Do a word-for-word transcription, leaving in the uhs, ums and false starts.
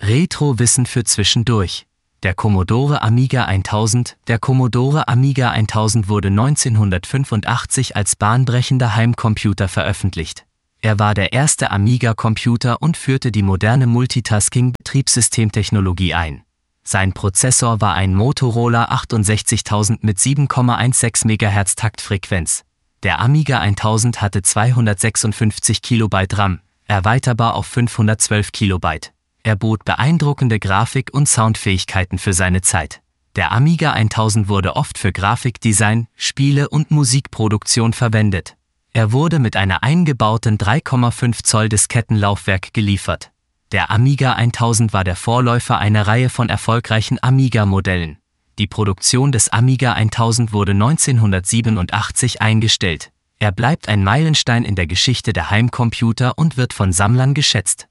Retro-Wissen für zwischendurch. Der Commodore Amiga eintausend. Der Commodore Amiga eintausend wurde neunzehnhundertfünfundachtzig als bahnbrechender Heimcomputer veröffentlicht. Er war der erste Amiga-Computer und führte die moderne Multitasking-Betriebssystemtechnologie ein. Sein Prozessor war ein Motorola achtundsechzigtausend mit sieben Komma sechzehn Megahertz Taktfrequenz. Der Amiga eintausend hatte zweihundertsechsundfünfzig Kilobyte RAM, erweiterbar auf fünfhundertzwölf Kilobyte. Er bot beeindruckende Grafik- und Soundfähigkeiten für seine Zeit. Der Amiga eintausend wurde oft für Grafikdesign, Spiele und Musikproduktion verwendet. Er wurde mit einer eingebauten drei Komma fünf Zoll Diskettenlaufwerk geliefert. Der Amiga eintausend war der Vorläufer einer Reihe von erfolgreichen Amiga-Modellen. Die Produktion des Amiga eintausend wurde neunzehnhundertsiebenundachtzig eingestellt. Er bleibt ein Meilenstein in der Geschichte der Heimcomputer und wird von Sammlern geschätzt.